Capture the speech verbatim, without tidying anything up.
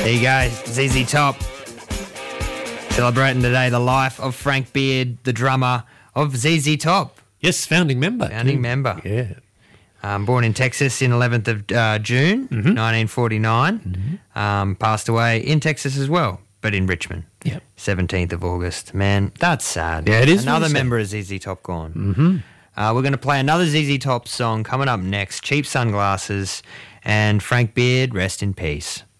There you go, Z Z Top. Celebrating today the life of Frank Beard, the drummer of Z Z Top. Yes, founding member. Founding too. member. Yeah. Um, born in Texas in eleventh of uh, June, Mhm. nineteen forty-nine. Mm-hmm. Um, passed away in Texas as well, but in Richmond. Yep. seventeenth of August. Man, that's sad. Yeah, it is Another really sad. member of Z Z Top gone. Mm-hmm. Uh, we're going to play another Z Z Top song coming up next, Cheap Sunglasses, and Frank Beard, rest in peace.